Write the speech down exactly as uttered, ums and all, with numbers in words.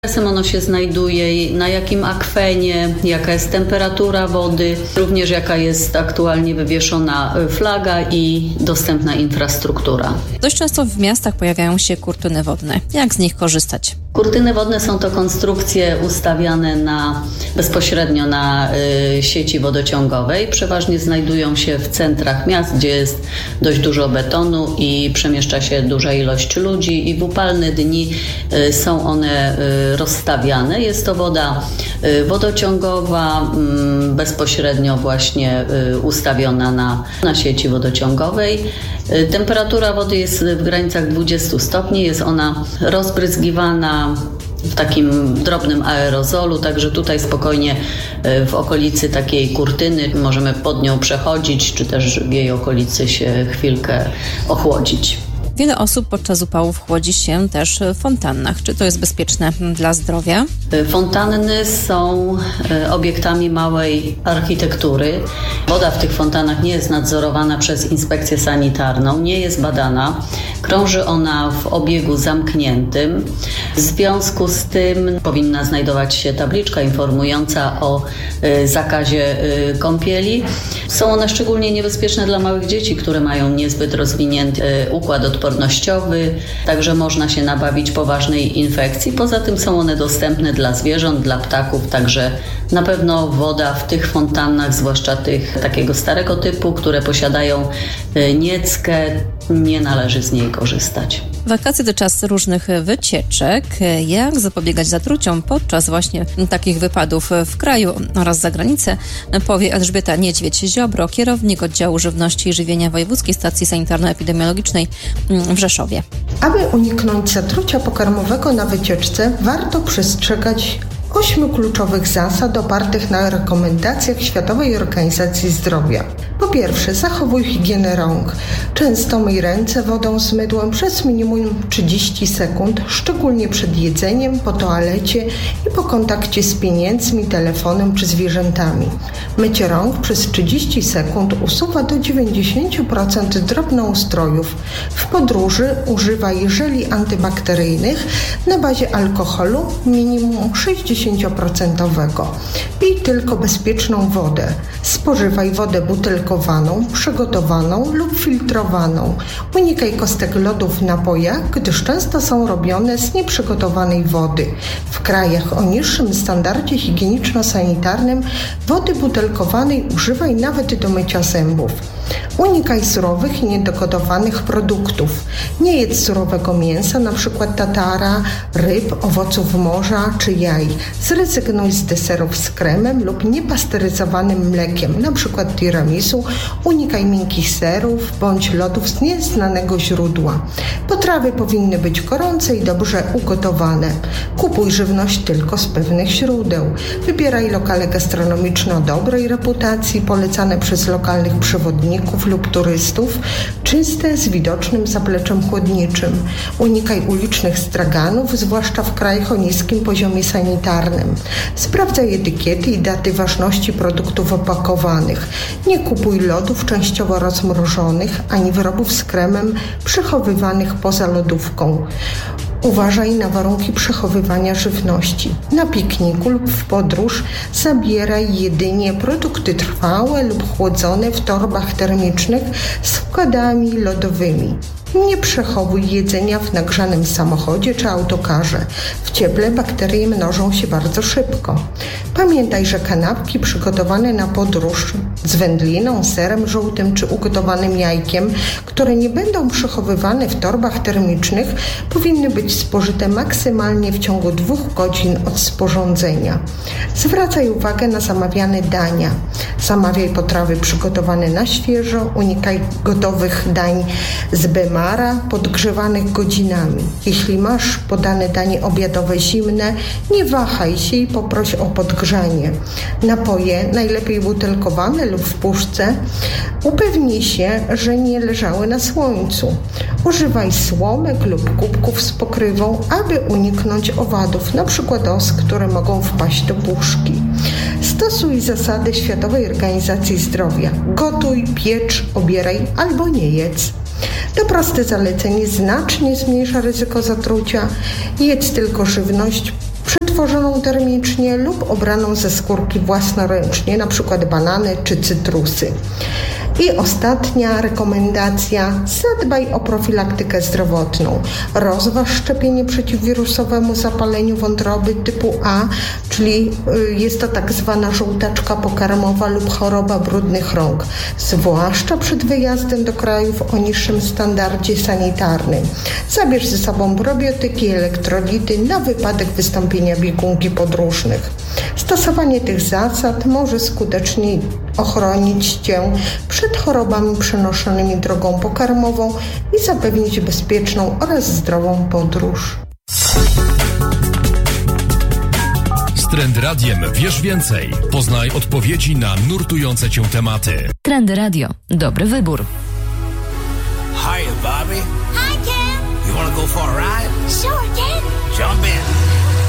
Czasem ono się znajduje, na jakim akwenie, jaka jest temperatura wody, również jaka jest aktualnie wywieszona flaga i dostępna infrastruktura. Dość często w miastach pojawiają się kurtyny wodne. Jak z nich korzystać? Kurtyny wodne są to konstrukcje ustawiane na, bezpośrednio na y, sieci wodociągowej. Przeważnie znajdują się w centrach miast, gdzie jest dość dużo betonu i przemieszcza się duża ilość ludzi i w upalne dni y, są one y, rozstawiane. Jest to woda y, wodociągowa, y, bezpośrednio właśnie y, ustawiona na, na sieci wodociągowej. Y, temperatura wody jest w granicach dwudziestu stopni, jest ona rozbryzgiwana w takim drobnym aerozolu, także tutaj spokojnie w okolicy takiej kurtyny możemy pod nią przechodzić, czy też w jej okolicy się chwilkę ochłodzić. Wiele osób podczas upałów chłodzi się też w fontannach. Czy to jest bezpieczne dla zdrowia? Fontanny są obiektami małej architektury. Woda w tych fontannach nie jest nadzorowana przez inspekcję sanitarną, nie jest badana. Krąży ona w obiegu zamkniętym. W związku z tym powinna znajdować się tabliczka informująca o zakazie kąpieli. Są one szczególnie niebezpieczne dla małych dzieci, które mają niezbyt rozwinięty układ odpornościowy, także można się nabawić poważnej infekcji. Poza tym są one dostępne dla zwierząt, dla ptaków, także na pewno woda w tych fontannach, zwłaszcza tych takiego starego typu, które posiadają nieckę, nie należy z niej korzystać. Wakacje to czas różnych wycieczek. Jak zapobiegać zatruciom podczas właśnie takich wypadów w kraju oraz za granicę, powie Elżbieta Niedźwiedź-Ziobro, kierownik oddziału żywności i żywienia Wojewódzkiej Stacji Sanitarno-Epidemiologicznej w Rzeszowie. Aby uniknąć zatrucia pokarmowego na wycieczce, warto przestrzegać ośmiu kluczowych zasad opartych na rekomendacjach Światowej Organizacji Zdrowia. Po pierwsze, zachowuj higienę rąk. Często myj ręce wodą z mydłem przez minimum trzydzieści sekund, szczególnie przed jedzeniem, po toalecie i po kontakcie z pieniędzmi, telefonem czy zwierzętami. Mycie rąk przez trzydzieści sekund usuwa do dziewięćdziesiąt procent drobnoustrojów. W podróży używaj żeli antybakteryjnych na bazie alkoholu minimum sześćdziesiąt procent. Pij tylko bezpieczną wodę. Spożywaj wodę butelkowaną, przygotowaną lub filtrowaną. Unikaj kostek lodu w napojach, gdyż często są robione z nieprzygotowanej wody. W krajach o niższym standardzie higieniczno-sanitarnym wody butelkowanej używaj nawet do mycia zębów. Unikaj surowych i niedogotowanych produktów. Nie jedz surowego mięsa, np. tatara, ryb, owoców morza czy jaj. Zrezygnuj z deserów z kremem lub niepasteryzowanym mlekiem, np. tiramisu. Unikaj miękkich serów bądź lodów z nieznanego źródła. Potrawy powinny być gorące i dobrze ugotowane. Kupuj żywność tylko z pewnych źródeł. Wybieraj lokale gastronomiczne o dobrej reputacji, polecane przez lokalnych przewodników lub turystów, czyste z widocznym zapleczem chłodniczym. Unikaj ulicznych straganów, zwłaszcza w krajach o niskim poziomie sanitarnym. Sprawdzaj etykiety i daty ważności produktów opakowanych. Nie kupuj lodów częściowo rozmrożonych, ani wyrobów z kremem przechowywanych poza lodówką. Uważaj na warunki przechowywania żywności. Na pikniku lub w podróż zabieraj jedynie produkty trwałe lub chłodzone w torbach termicznych z wkładami lodowymi. Nie przechowuj jedzenia w nagrzanym samochodzie czy autokarze. W cieple bakterie mnożą się bardzo szybko. Pamiętaj, że kanapki przygotowane na podróż z wędliną, serem żółtym czy ugotowanym jajkiem, które nie będą przechowywane w torbach termicznych, powinny być spożyte maksymalnie w ciągu dwóch godzin od sporządzenia. Zwracaj uwagę na zamawiane dania. Zamawiaj potrawy przygotowane na świeżo, unikaj gotowych dań z bema podgrzewanych godzinami. Jeśli masz podane danie obiadowe zimne, nie wahaj się i poproś o podgrzanie. Napoje, najlepiej butelkowane lub w puszce, upewnij się, że nie leżały na słońcu. Używaj słomek lub kubków z pokrywą, aby uniknąć owadów, np. os, które mogą wpaść do puszki. Stosuj zasady Światowej Organizacji Zdrowia. Gotuj, piecz, obieraj albo nie jedz. To proste zalecenie znacznie zmniejsza ryzyko zatrucia. Jedz tylko żywność przetworzoną termicznie lub obraną ze skórki własnoręcznie, np. banany czy cytrusy. I ostatnia rekomendacja: zadbaj o profilaktykę zdrowotną. Rozważ szczepienie przeciwwirusowemu zapaleniu wątroby typu A, czyli jest to tak zwana żółtaczka pokarmowa lub choroba brudnych rąk, zwłaszcza przed wyjazdem do krajów o niższym standardzie sanitarnym. Zabierz ze sobą probiotyki i elektrolity na wypadek wystąpienia biegunki podróżnych. Stosowanie tych zasad może skutecznie ochronić Cię przed chorobami przenoszonymi drogą pokarmową i zapewnić bezpieczną oraz zdrową podróż. Z Trend Radiem wiesz więcej. Poznaj odpowiedzi na nurtujące Cię tematy. Trendy Radio. Dobry wybór. Hiya, Bobby. Hi, Ken. You wanna go for a ride? Sure, Ken. Jump in.